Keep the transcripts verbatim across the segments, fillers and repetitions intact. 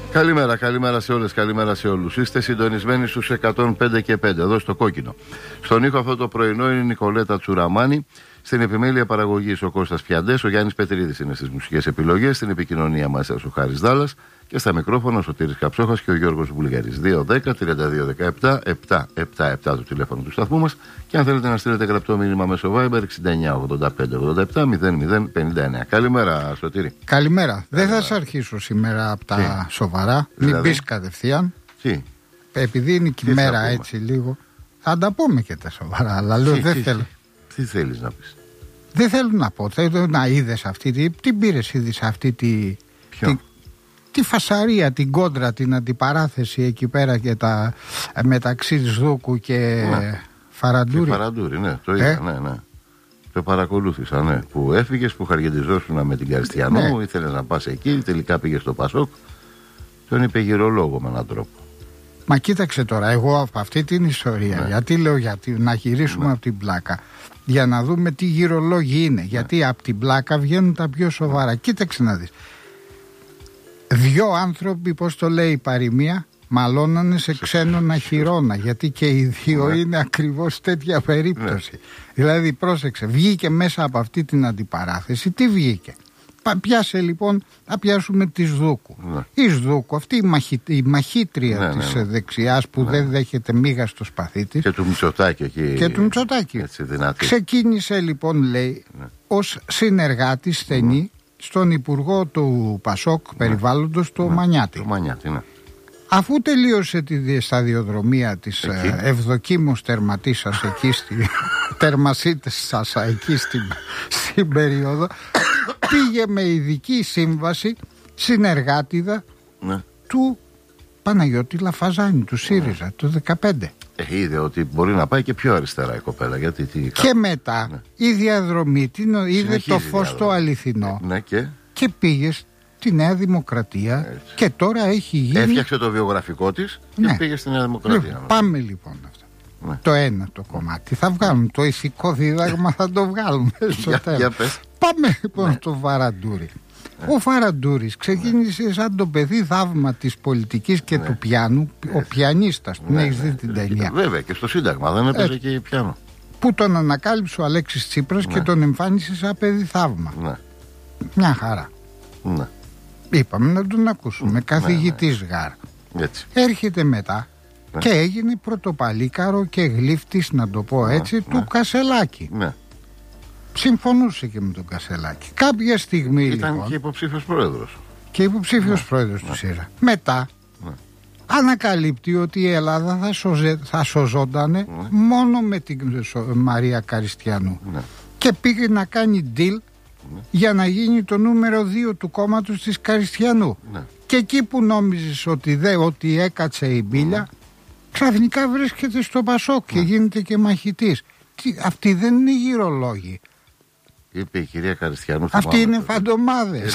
Καλημέρα, καλημέρα σε όλες, καλημέρα σε όλους. Είστε συντονισμένοι στους εκατόν πέντε και πέντε, εδώ στο Κόκκινο. Στον ήχο αυτό το πρωινό είναι η Νικολέτα Τσουραμάνη. Στην επιμέλεια παραγωγής ο Κώστας Πιαντές, ο Γιάννης Πετρίδης είναι στις μουσικές επιλογές. Στην επικοινωνία μας ο Χάρης Δάλλας. Και στα μικρόφωνα ο Σωτήρης Καψόχας και ο Γιώργος Βουλγαρής. δύο δέκα τριάντα δύο δεκαεπτά επτακόσια εβδομήντα επτά το τηλέφωνο του σταθμού μας. Και αν θέλετε να στείλετε γραπτό μήνυμα μέσω Viber εξήντα εννιά ογδόντα πέντε ογδόντα επτά μηδέν μηδέν πενήντα εννιά. Καλημέρα, Σωτήρη. Καλημέρα. Δεν θα σε αρχίσω σήμερα από τα Τι? σοβαρά. Δηλαδή? Μην πεις κατευθείαν. Τι? Επειδή είναι και η μέρα έτσι λίγο. Θα τα πούμε και τα σοβαρά. Αλλά λέω, τι, δεν τι, θέλω. Τι θέλεις να πεις? Δεν θέλω να πω. Θέλω να είδες αυτή τη. Τι πήρες ήδη σε αυτή τη. Ποιο? Τη, τη φασαρία, την κόντρα, την αντιπαράθεση εκεί πέρα και τα μεταξύ Δούκου και ναι. Φαραντούρη. Και Φαραντούρη, ναι, το είδα, ε? ναι, ναι. Το παρακολούθησα, ναι. Που έφυγες, που χαργεντιζόσουν με την Καριστιανό, ναι. Ήθελες να πας εκεί, τελικά πήγες στο Πασόκ. Τον είπε γυρολόγο με έναν τρόπο. Μα κοίταξε τώρα, εγώ από αυτή την ιστορία, ναι. γιατί λέω γιατί, να γυρίσουμε ναι. από την πλάκα, για να δούμε τι γυρολόγοι είναι. Ναι. Γιατί από την πλάκα βγαίνουν τα πιο σοβαρά. Ναι. Κοίταξε να δεις. Δυο άνθρωποι, πώς το λέει η παροιμία, μαλώνανε σε ξένον αχυρώνα. Γιατί και οι δύο ναι. είναι ακριβώς τέτοια περίπτωση. Ναι. Δηλαδή, πρόσεξε, βγήκε μέσα από αυτή την αντιπαράθεση. Τι βγήκε? Πιάσε λοιπόν, θα πιάσουμε τη Σδούκου. Ναι. Η Σδούκου, αυτή η, μαχη, η μαχήτρια ναι, της ναι, ναι. δεξιάς που ναι. δεν δέχεται μίγα στο σπαθί της. Και του Μητσοτάκη εκεί. Και του Μητσοτάκη. Ξεκίνησε λοιπόν, λέει, ναι. ως συνεργάτη στενή ναι. στον Υπουργό του Πασόκ ναι. περιβάλλοντος, το ναι. Μανιάτη. Το Μανιάτη, ναι. Αφού τελείωσε τη σταδιοδρομία της ε, ευδοκίμως τερματίσας εκεί στη τερμασίτες σας εκεί στην, στην περίοδο, πήγε με ειδική σύμβαση συνεργάτιδα ναι. του Παναγιώτη Λαφαζάνη, του ΣΥΡΙΖΑ, ναι. το δεκαπέντε. Ε, είδε ότι μπορεί να πάει και πιο αριστερά η κοπέλα. Γιατί, τι... Και μετά ναι. η διαδρομή την είδε το φως το αληθινό ναι, και... και πήγε στη Νέα Δημοκρατία. Έτσι. Και τώρα έχει γίνει... Έφτιαξε το βιογραφικό της και ναι. πήγε στη Νέα Δημοκρατία. Λοιπόν, πάμε λοιπόν αυτό. Ναι. Το ένα το κομμάτι. Θα βγάλουμε το ηθικό δίδαγμα, θα το βγάλουμε στο για, τέλος. Για πες. Πάμε λοιπόν ναι. στο Φαραντούρη. Ναι. Ο Φαραντούρης ξεκίνησε ναι. σαν το παιδί θαύμα της πολιτικής και ναι. του πιάνου. Ναι. Ο πιανίστας, ναι, ναι, έχεις δει την ταινία. Βέβαια και στο Σύνταγμα δεν έπαιζε ε, και πιάνο. Που τον ανακάλυψε ο Αλέξης Τσίπρας ναι. και τον εμφάνισε σαν παιδί θαύμα. Ναι. Μια χαρά. Ναι. Είπαμε να τον ακούσουμε. Ναι. Καθηγητής ναι. γάρα. Έτσι. Έρχεται μετά. Ναι. Και έγινε πρωτοπαλίκαρο και γλύφτης, να το πω έτσι, ναι, του ναι. Κασελάκη. Ναι. Συμφωνούσε και με τον Κασελάκη. Κάποια στιγμή ήταν λοιπόν. Και υποψήφιος πρόεδρος. Και υποψήφιος ναι. πρόεδρος ναι. του ΣΥΡΙΖΑ. Μετά ναι. ανακαλύπτει ότι η Ελλάδα θα, σωζε, θα σωζότανε ναι. μόνο με την Μαρία Καριστιανού. Ναι. Και πήγε να κάνει deal ναι. για να γίνει το νούμερο δύο του κόμματος της Καριστιανού. Ναι. Και εκεί που νόμιζες ότι, δε, ότι έκατσε η μπίλια, ναι. ξαφνικά βρίσκεται στο Πασόκ ναι. και γίνεται και μαχητής. Τι, αυτοί δεν είναι γυρολόγοι. Είπε η κυρία Καριστιανού. Αυτοί είναι φαντομάδες.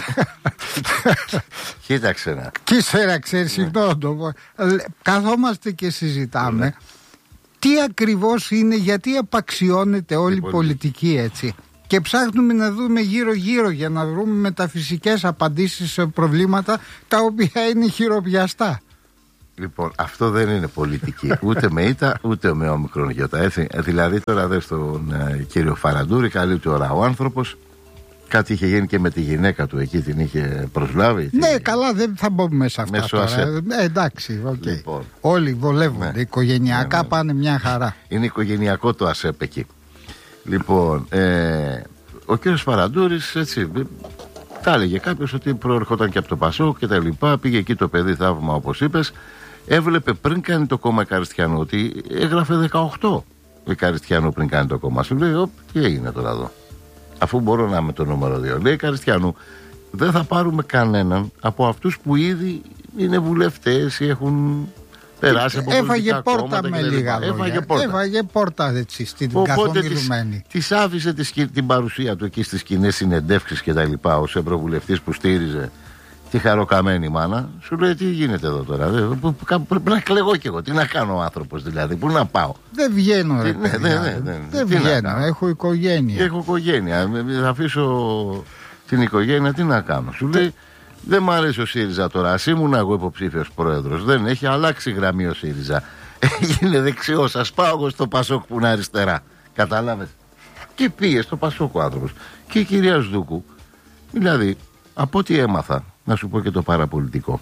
Κοίταξε να. Και ύστερα, ξέρεις, συγγνώμη το πω. Καθόμαστε και συζητάμε. Ναι. Τι ακριβώς είναι, γιατί απαξιώνεται όλη η πολιτική έτσι. Και ψάχνουμε να δούμε γύρω-γύρω για να βρούμε μεταφυσικές απαντήσεις σε προβλήματα τα οποία είναι χειροπιαστά. Λοιπόν, αυτό δεν είναι πολιτική. Ούτε με ήττα, ούτε με όμικρον γιώτα. Έτσι. Δηλαδή, τώρα δες τον ε, κύριο Φαραντούρη, καλή του ώρα ο άνθρωπος. Κάτι είχε γίνει και με τη γυναίκα του εκεί, την είχε προσλάβει. Ναι, την... καλά, δεν θα μπω μέσα αυτά. Μέσω τώρα. Ε, εντάξει, okay. Λοιπόν. Όλοι βολεύονται. Ναι. Οικογενειακά ναι, ναι. πάνε μια χαρά. Είναι οικογενειακό το ΑΣΕΠ εκεί. Λοιπόν, ε, ο κύριος Φαραντούρης, έτσι. Τα έλεγε κάποιος ότι προερχόταν και από το Πασόκ και τα λοιπά. Πήγε εκεί το παιδί θαύμα, όπως είπες. Έβλεπε πριν κάνει το κόμμα Καριστιανού ότι έγραφε δεκαοκτώ η Καριστιανού πριν κάνει το κόμμα. Σου λέει, τι έγινε τώρα εδώ. Αφού μπορώ να είμαι το νούμερο δύο. Λέει Καριστιανού, δεν θα πάρουμε κανέναν από αυτούς που ήδη είναι βουλευτές ή έχουν περάσει από Έφαγε πόρτα με λίγα λόγια. Έφαγε πόρτα. Έφαγε πόρτα έτσι, στην καθομιλουμένη. Της άφησε τη, την παρουσία του εκεί στις κοινές συνεντεύξεις και τα λοιπά ως ευρωβουλευτής που στήριζε τη χαροκαμένη μάνα. Σου λέει τι γίνεται εδώ τώρα. Πρέπει να κλαιγώ κι εγώ. Τι να κάνω ο άνθρωπος δηλαδή. Πού να πάω. Δεν βγαίνω ρε ναι, ναι, ναι, ναι, ναι. Δεν βγαίνω. Έχω οικογένεια. Έχω οικογένεια. Θα αφήσω την οικογένεια. Τι να κάνω. Σου λέει Δεν μ' αρέσει ο ΣΥΡΙΖΑ τώρα. Ας ήμουν εγώ υποψήφιος πρόεδρος. Δεν έχει αλλάξει γραμμή ο ΣΥΡΙΖΑ. Έγινε δεξιός. Ας πάω εγώ στο Πασόκ που είναι αριστερά. Κατάλαβες. Και πήγε στο Πασόκ ο άνθρωπος. Και η κυρία Σδούκου, δηλαδή, από ό,τι έμαθα, να σου πω και το παραπολιτικό.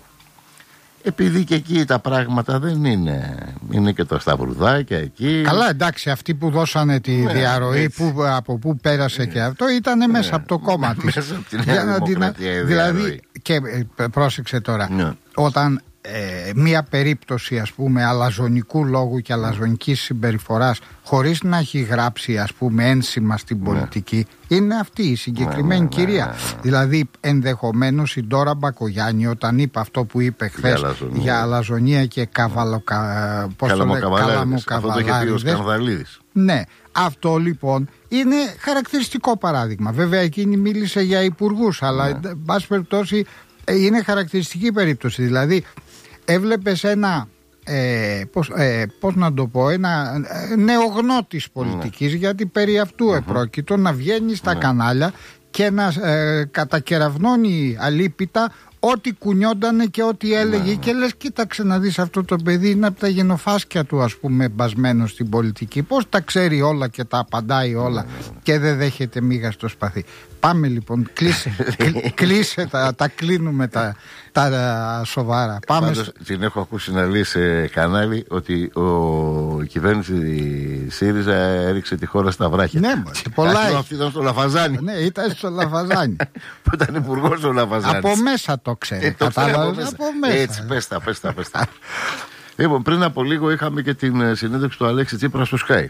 Επειδή και εκεί τα πράγματα δεν είναι. Είναι και τα σταυρουδάκια εκεί. Καλά, εντάξει, αυτοί που δώσανε τη ναι, διαρροή που, από πού πέρασε ναι. και αυτό ήταν ναι. μέσα από το κόμμα της. Μέσα από την Νέα Δημοκρατία. Δηλαδή, και ε, πρόσεξε τώρα, ναι. όταν ε, μία περίπτωση ας πούμε αλαζονικού λόγου και αλαζονικής συμπεριφοράς χωρίς να έχει γράψει ας πούμε ένσημα στην πολιτική ναι. είναι αυτή η συγκεκριμένη ναι, κυρία ναι, ναι, ναι. Δηλαδή ενδεχομένως η Ντόρα Μπακογιάννη όταν είπε αυτό που είπε χθες για, για αλαζονία και καβαλοκα... καλαμοκαβαλάριδες. Αυτό το είχε πει ο Σκανδαλίδης. Ναι, αυτό λοιπόν είναι χαρακτηριστικό παράδειγμα. Βέβαια εκείνη μίλησε για υπουργούς, αλλά εν ναι. πάση περιπτώσει είναι χαρακτηριστική περίπτωση. Δηλαδή έβλεπες ένα ε, πώς, ε, πώς να το πω ένα νεογνώτης πολιτικής ναι. γιατί περί αυτού mm-hmm. επρόκειτο να βγαίνει στα ναι. κανάλια και να ε, κατακεραυνώνει αλίπητα ό,τι κουνιόντανε και ό,τι έλεγε ναι. και λες κοίταξε να δεις αυτό το παιδί είναι από τα γενοφάσκια του ας πούμε μπασμένο στην πολιτική, πώς τα ξέρει όλα και τα απαντάει όλα ναι. και δεν δέχεται μίγα στο σπαθί. Πάμε λοιπόν, κλείσε, κλείσε τα, τα κλείνουμε τα, τα, τα σοβαρά. Πάμε Πάντως, στο... την έχω ακούσει να λέει σε κανάλι ότι ο, η κυβέρνηση ΣΥΡΙΖΑ έριξε τη χώρα στα βράχια. Ναι, και πολλά. Αυτή ήταν στο Λαφαζάνι. Ναι, ήταν στο Λαφαζάνι. Που ήταν υπουργός ο Λαφαζάνης. Από μέσα το ξέρει. Ε, Κατάλαβες, από μέσα. Έτσι, πες τα, πες τα, πες τα. Λοιπόν, πριν από λίγο είχαμε και την συνέντευξη του Αλέξη Τσίπρα στο Sky.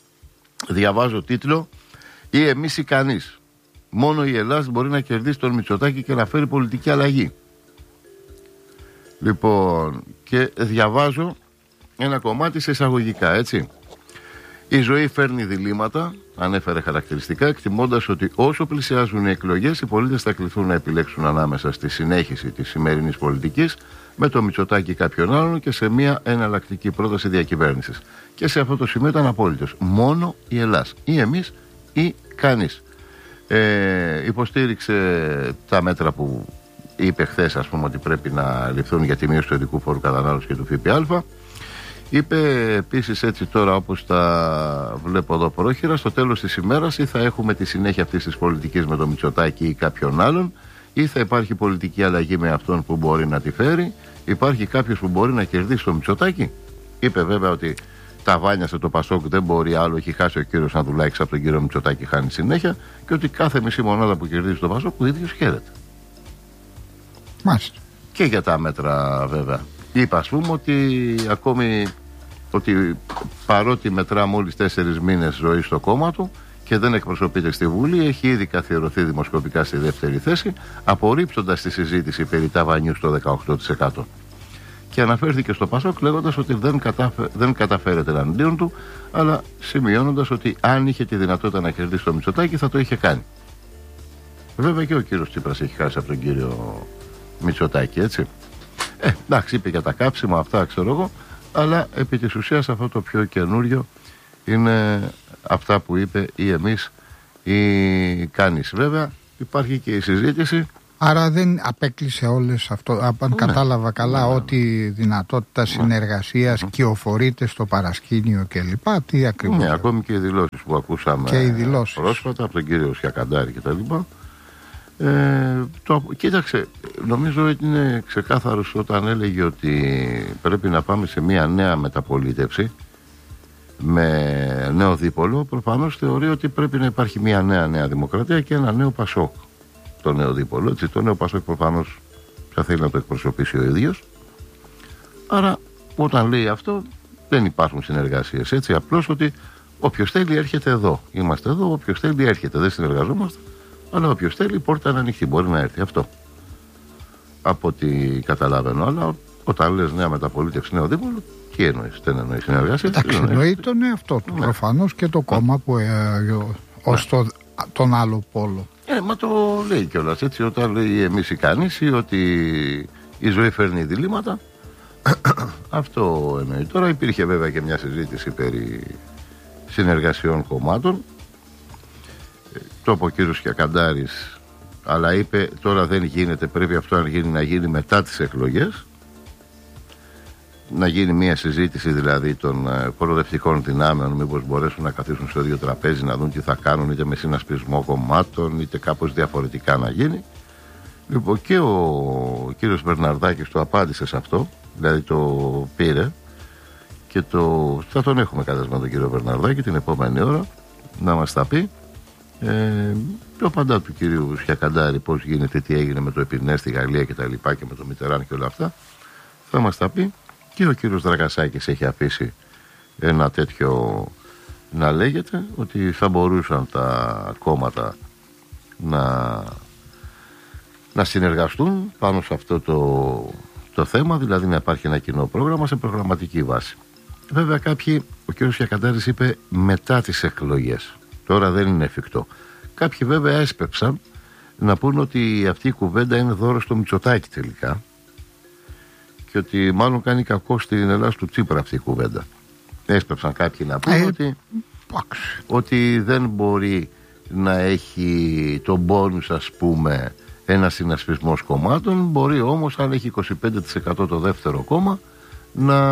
Διαβάζω τίτλο «Ή εμείς ή κανείς». Μόνο η Ελλάδα μπορεί να κερδίσει τον Μητσοτάκη και να φέρει πολιτική αλλαγή. Λοιπόν, και διαβάζω ένα κομμάτι σε εισαγωγικά, έτσι. Η ζωή φέρνει διλήμματα, ανέφερε χαρακτηριστικά, εκτιμώντας ότι όσο πλησιάζουν οι εκλογές, οι πολίτες θα κληθούν να επιλέξουν ανάμεσα στη συνέχιση της σημερινής πολιτικής με το Μητσοτάκη κάποιον άλλον και σε μια εναλλακτική πρόταση διακυβέρνησης. Και σε αυτό το σημείο ήταν απόλυτος. Μόνο η Ελλάδα. Ή εμείς ή κανείς. Ε, υποστήριξε τα μέτρα που είπε χθες, ας πούμε, ότι πρέπει να ληφθούν για τη μείωση του ειδικού φόρου κατανάλωσης και του ΦΠΑ. Είπε επίσης, έτσι τώρα όπως τα βλέπω εδώ πρόχειρα, στο τέλος της ημέρας ή θα έχουμε τη συνέχεια αυτής της πολιτικής με τον Μητσοτάκη ή κάποιον άλλον, ή θα υπάρχει πολιτική αλλαγή με αυτόν που μπορεί να τη φέρει. Υπάρχει κάποιος που μπορεί να κερδίσει τον Μητσοτάκη. Είπε βέβαια ότι τα βάνιασε το Πασόκ, δεν μπορεί άλλο, έχει χάσει ο κύριος Ανδουλάκης από τον κύριο Μητσοτάκη, χάνει συνέχεια, και ότι κάθε μισή μονάδα που κερδίζει το Πασόκ ο ίδιος χαίρεται. Μάλιστα. Και για τα μέτρα βέβαια. Είπα ας πούμε ότι ακόμη ότι παρότι μετρά μόλις τέσσερις μήνες ζωή στο κόμμα του και δεν εκπροσωπείται στη Βουλή, έχει ήδη καθιερωθεί δημοσκοπικά στη δεύτερη θέση, απορρίπτοντας τη συζήτηση περί ταβανιού στο δεκαοκτώ τοις εκατό. Και αναφέρθηκε στο Πασόκ λέγοντας ότι δεν, κατάφε, δεν καταφέρεται εναντίον του, αλλά σημειώνοντας ότι αν είχε τη δυνατότητα να κερδίσει το Μητσοτάκη θα το είχε κάνει. Βέβαια και ο κύριος Τσίπρας έχει χάσει από τον κύριο Μητσοτάκη, έτσι. Ε, εντάξει, είπε για τα κάψιμα αυτά, ξέρω εγώ, αλλά επί της ουσίας αυτό το πιο καινούριο είναι αυτά που είπε ή εμείς ή κανείς. Βέβαια υπάρχει και η συζήτηση. Άρα δεν απέκλεισε όλες αυτό, αν ναι. κατάλαβα καλά, ναι. ότι δυνατότητα συνεργασίας ναι. κυοφορείται στο παρασκήνιο κλπ. Τι ακριβώς. Ναι, ακόμη και οι δηλώσεις που ακούσαμε και οι δηλώσεις. πρόσφατα από τον κύριο Σιακαντάρη κτλ. Ε, το, κοίταξε, νομίζω ότι είναι ξεκάθαρος όταν έλεγε ότι πρέπει να πάμε σε μια νέα μεταπολίτευση με νέο δίπολο. Προφανώς θεωρεί ότι πρέπει να υπάρχει μια νέα νέα δημοκρατία και ένα νέο Πασόκ. Το νέο δίπολο, έτσι, το νέο Πασόκ προφανώς θα θέλει να το εκπροσωπήσει ο ίδιος. Άρα όταν λέει αυτό δεν υπάρχουν συνεργασίες, έτσι, απλώς ότι όποιος θέλει έρχεται εδώ, είμαστε εδώ, όποιος θέλει έρχεται, δεν συνεργαζόμαστε, αλλά όποιος θέλει η πόρτα είναι ανοιχτή, μπορεί να έρθει, αυτό από ό,τι καταλαβαίνω. Αλλά όταν λες νέα μεταπολίτευση, νέο δίπολο, τι εννοείς, δεν εννοείς συνεργασία? Εντάξει, εννοεί τον εαυτό του, ναι. προφανώς, και το κόμμα που ε, ε, ως το, τον άλλο πόλο. Ε, μα το λέει κιόλας, έτσι, όταν λέει εμείς ή κανείς, ή ότι η ζωή φέρνει διλήμματα. Αυτό εννοεί. Τώρα υπήρχε βέβαια και μια συζήτηση περί συνεργασιών κομμάτων. Το είπε ο κύριος Κιακαντάρης Αλλά είπε τώρα δεν γίνεται, πρέπει αυτό να γίνει, να γίνει μετά τις εκλογές, να γίνει μια συζήτηση δηλαδή των προοδευτικών δυνάμεων, μήπως μπορέσουν να καθίσουν στο ίδιο τραπέζι, να δουν τι θα κάνουν, είτε με συνασπισμό κομμάτων είτε κάπως διαφορετικά να γίνει. Λοιπόν, και ο κύριος Μπερναρδάκης το απάντησε σε αυτό, δηλαδή το πήρε και το, θα τον έχουμε καλεσμένο τον κύριο Μπερναρδάκη την επόμενη ώρα να μας τα πει. Ε, το απαντά του κυρίου Σιακαντάρη πώς γίνεται, τι έγινε με το Επινέ στη Γαλλία και τα λοιπά και με το Μιτεράν και όλα αυτά θα μας τα πει. Και ο κύριος Δραγασάκης έχει αφήσει ένα τέτοιο να λέγεται, ότι θα μπορούσαν τα κόμματα να, να συνεργαστούν πάνω σε αυτό το, το θέμα, δηλαδή να υπάρχει ένα κοινό πρόγραμμα σε προγραμματική βάση. Βέβαια κάποιοι, ο κύριος Σιακαντάρης είπε μετά τις εκλογές, τώρα δεν είναι εφικτό. Κάποιοι βέβαια έσπεψαν να πούν ότι αυτή η κουβέντα είναι δώρο στο Μητσοτάκη τελικά και ότι μάλλον κάνει κακό στην Ελλάδα του Τσίπρα αυτή η κουβέντα. Έσπεψαν κάποιοι να πούν ε, ότι, ότι δεν μπορεί να έχει τον μπόνους, ας πούμε, ένα συνασπισμός κομμάτων, μπορεί όμως αν έχει είκοσι πέντε τοις εκατό το δεύτερο κόμμα να,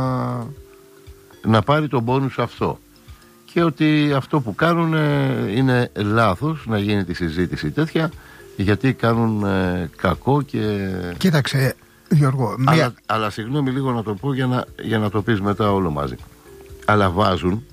να πάρει τον μπόνους αυτό. Και ότι αυτό που κάνουν είναι λάθος να γίνει τη συζήτηση τέτοια, γιατί κάνουν ε, κακό και... Κοίταξε Γιώργο, μία... αλλά, αλλά συγγνώμη λίγο να το πω για να, για να το πεις μετά όλο μαζί. Αλλά βάζουν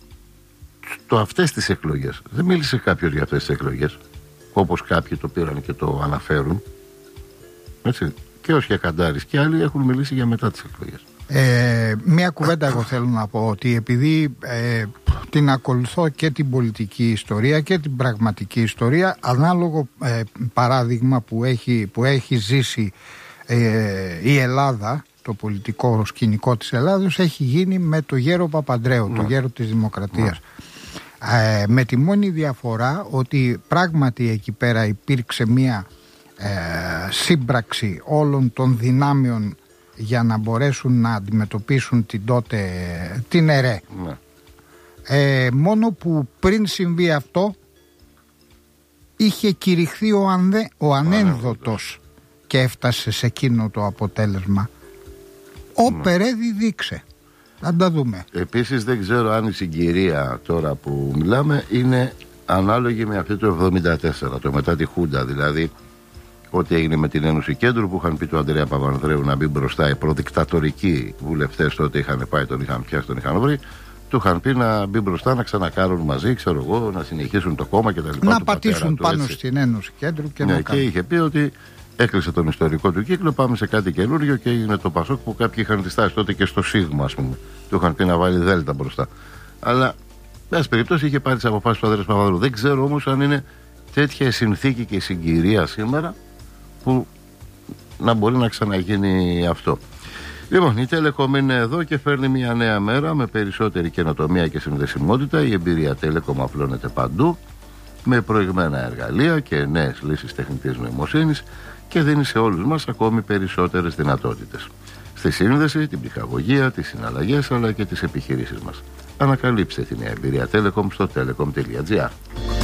το αυτές τις εκλογές. Δεν μίλησε κάποιος για αυτές τις εκλογές, όπως κάποιοι το πήραν και το αναφέρουν, έτσι. Και ο Σιακαντάρης και άλλοι έχουν μιλήσει για μετά τις εκλογές. Ε, μία κουβέντα εγώ θέλω να πω, ότι επειδή ε, την ακολουθώ και την πολιτική ιστορία και την πραγματική ιστορία, ανάλογο ε, παράδειγμα που έχει, που έχει ζήσει ε, η Ελλάδα, το πολιτικό σκηνικό της Ελλάδος, έχει γίνει με το γέρο Παπαντρέου, ναι. το γέρο της Δημοκρατίας. Ναι. Ε, με τη μόνη διαφορά ότι πράγματι εκεί πέρα υπήρξε μία ε, σύμπραξη όλων των δυνάμεων για να μπορέσουν να αντιμετωπίσουν την τότε την ΕΡΕ. Ναι. Ε, μόνο που πριν συμβεί αυτό είχε κηρυχθεί ο, ανδε, ο ανένδοτος και έφτασε σε εκείνο το αποτέλεσμα. Όπερε διδείξε. Να τα δούμε. Επίσης δεν ξέρω αν η συγκυρία τώρα που μιλάμε είναι ανάλογη με αυτή το εβδομήντα τέσσερα, το μετά τη Χούντα, δηλαδή ό,τι έγινε με την Ένωση Κέντρου που είχαν πει του Αντρέα Παπανδρέου να μπει μπροστά. Οι προδικτατορικοί βουλευτές τότε είχαν πάει, τον είχαν πιάσει, τον είχαν βρει. Του είχαν πει να μπει μπροστά, να ξανακάρουν μαζί, ξέρω εγώ, να συνεχίσουν το κόμμα κτλ. Να πατήσουν του, πάνω έτσι. Στην Ένωση Κέντρου και ναι, να και είχε πει ότι έκλεισε τον ιστορικό του κύκλο, πάμε σε κάτι καινούριο και έγινε το Πασόκ που κάποιοι είχαν τη στάση τότε και στο Σίγμα, ας πούμε. Του είχαν πει να βάλει Δέλτα μπροστά. Αλλά, εν περιπτώσει, είχε πάρει τις αποφάσεις του Ανδρέα Παπανδρέου. Δεν ξέρω όμως αν είναι τέτοια συνθήκη και συγκυρία σήμερα που να μπορεί να ξαναγίνει αυτό. Λοιπόν, η Telecom είναι εδώ και φέρνει μια νέα μέρα με περισσότερη καινοτομία και συνδεσιμότητα. Η εμπειρία Telecom απλώνεται παντού με προηγμένα εργαλεία και νέες λύσεις τεχνητής νοημοσύνης και δίνει σε όλους μας ακόμη περισσότερες δυνατότητες στη σύνδεση, την ψυχαγωγία, τις συναλλαγές αλλά και τις επιχειρήσεις μας. Ανακαλύψτε τη νέα εμπειρία Telecom στο telecom τελεία gr.